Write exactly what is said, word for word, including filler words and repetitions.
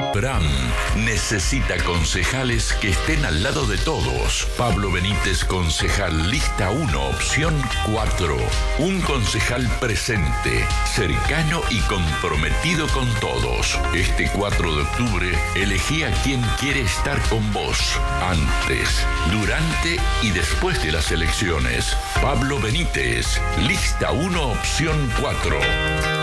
P R A M necesita concejales que estén al lado de todos. Pablo Benítez, concejal, lista uno, opción cuatro. Un concejal presente, cercano y comprometido con todos. Este cuatro de octubre, elegí a quien quiere estar con vos, antes, durante y después de las elecciones. Pablo Benítez, lista uno, opción cuatro.